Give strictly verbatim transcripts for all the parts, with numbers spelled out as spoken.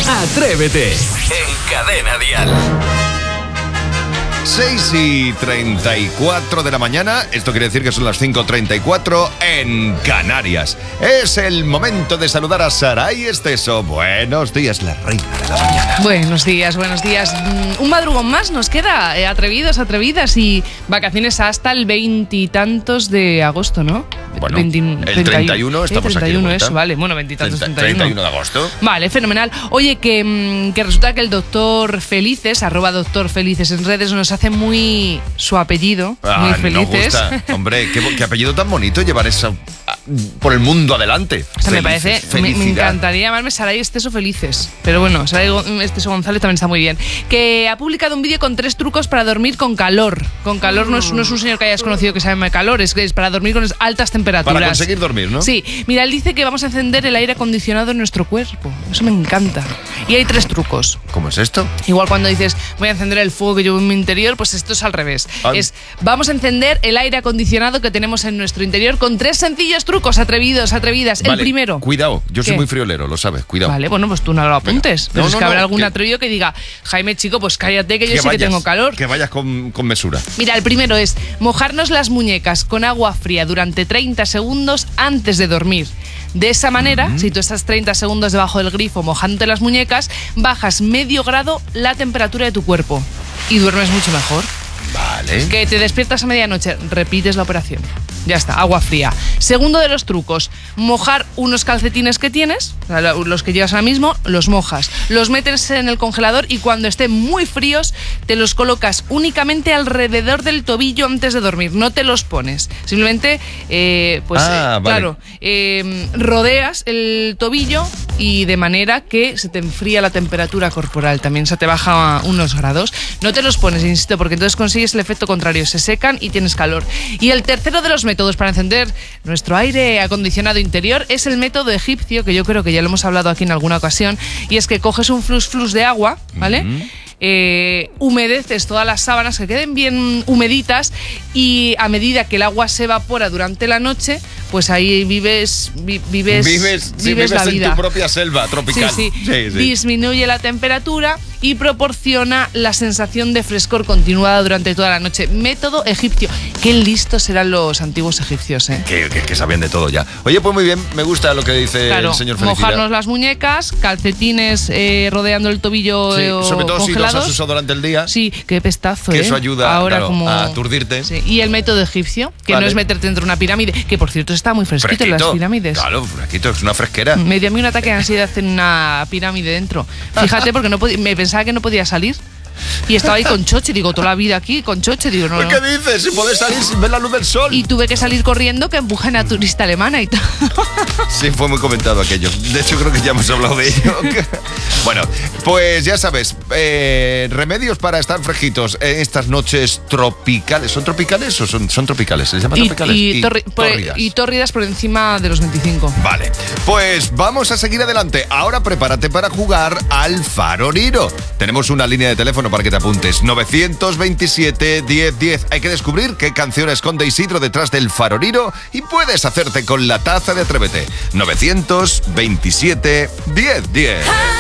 Atrévete en Cadena Dial. seis y treinta y cuatro de la mañana, esto quiere decir que son las cinco y treinta y cuatro en Canarias. Es el momento de saludar a Saray Esteso. Buenos días, la reina de la mañana. Buenos días, buenos días. Un madrugón más nos queda, eh, atrevidos, atrevidas, y vacaciones hasta el veintitantos de agosto, ¿no? Bueno, veinte, el treinta y uno eh, estamos treinta y uno aquí de vuelta. Eso, vale, bueno, veintitantos, treinta y uno. treinta y uno de agosto. Vale, fenomenal. Oye, que, que resulta que el doctor Felices, arroba doctor Felices en redes, nos hace muy su apellido, Ah, muy Felices. Nos gusta. Hombre, ¿qué, qué apellido tan bonito llevar eso por el mundo adelante. O sea, me Felices, parece, me, me encantaría llamarme Saray Esteso Felices. Pero bueno, Saray Esteso González también está muy bien. Que ha publicado un vídeo con tres trucos para dormir con calor. Con calor no es, no es un señor que hayas conocido que se llama calor, es que es para dormir con altas temperaturas. Para conseguir dormir, ¿no? Sí. Mira, él dice que vamos a encender el aire acondicionado en nuestro cuerpo. Eso me encanta. Y hay tres trucos. ¿Cómo es esto? Igual cuando dices, voy a encender el fuego que llevo en mi interior, pues esto es al revés. Ah. Es, vamos a encender el aire acondicionado que tenemos en nuestro interior con tres sencillos trucos atrevidos, atrevidas. Vale, el primero. Cuidado, yo soy ¿Qué? muy friolero, lo sabes, cuidado. Vale, bueno, pues tú no lo apuntes. Venga. Pero No, es no, que habrá no, algún que- atrevido que diga, Jaime, chico, pues cállate que yo Que sí vayas, que tengo calor. Que vayas con, con mesura. Mira, el primero es mojarnos las muñecas con agua fría durante treinta segundos antes de dormir. De esa manera, Mm. si tú estás treinta segundos debajo del grifo mojándote las muñecas, bajas medio grado la temperatura de tu cuerpo y duermes mucho mejor. Vale. Que te despiertas a medianoche, repites la operación. Ya está, agua fría. Segundo de los trucos, mojar unos calcetines que tienes, o sea, los que llevas ahora mismo, los mojas, los metes en el congelador y cuando estén muy fríos te los colocas únicamente alrededor del tobillo antes de dormir, no te los pones. Simplemente, eh, pues, Ah, eh, vale. claro, eh, rodeas el tobillo y de manera que se te enfría la temperatura corporal, también se te baja unos grados. No te los pones, insisto, porque entonces consigues el efecto contrario, se secan y tienes calor. Y el tercero de los métodos para encender nuestro aire acondicionado interior es el método egipcio, que yo creo que ya lo hemos hablado aquí en alguna ocasión, y es que coges un flus flus de agua, ¿vale? Ujú. Eh, humedeces todas las sábanas que queden bien humeditas y a medida que el agua se evapora durante la noche, pues ahí vives vi- vives, Vives, sí, vives la en vida. tu propia selva tropical. Sí, sí. Sí, sí. Disminuye la temperatura y proporciona la sensación de frescor continuada durante toda la noche. Método egipcio. Qué listos eran los antiguos egipcios, ¿eh? Que, que, que sabían de todo ya. Oye, pues muy bien, me gusta lo que dice Claro, el señor Felicidad. mojarnos las muñecas, calcetines eh, rodeando el tobillo Sí, eh, o sobre todo si los congelados. has usado durante el día. Sí, qué pestazo, Que ¿eh? eso ayuda, ahora claro, como a aturdirte. Sí. Y el método egipcio, que Vale. no es meterte dentro de una pirámide, que por cierto está muy fresquito en las Fresquito. pirámides. Claro, fresquito, es una fresquera. Me dio a mí un ataque de ansiedad en una pirámide dentro. Fíjate, porque no podía- me pensaba que no podía salir. Y estaba ahí con choche, digo, toda la vida aquí con choche, digo, no, ¿Pues no. ¿Qué dices? Si puedes salir sin ver la luz del sol. Y tuve que salir corriendo que empujan a turista alemana y todo. Sí, fue muy comentado aquello. De hecho, creo que ya hemos hablado de ello. Bueno, pues ya sabes, eh, remedios para estar fresquitos en estas noches tropicales. ¿Son tropicales o son, son tropicales? ¿Se les llama Y, tropicales? y, torri- por- tórridas. y tórridas por encima de los veinticinco. Vale, pues vamos a seguir adelante. Ahora prepárate para jugar al Faroriro. Tenemos una línea de teléfono para que te apuntes. novecientos veintisiete, diez diez. Hay que descubrir qué canción esconde Isidro detrás del Faroriro y puedes hacerte con la taza de Atrévete. novecientos veintisiete, diez diez.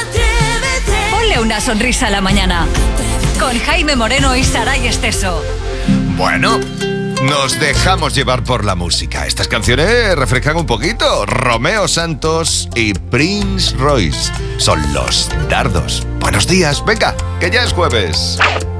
Ponle una sonrisa a la mañana. Con Jaime Moreno y Saray Esteso. Bueno, nos dejamos llevar por la música. Estas canciones refrescan un poquito. Romeo Santos y Prince Royce son los dardos. Buenos días, venga, que ya es jueves.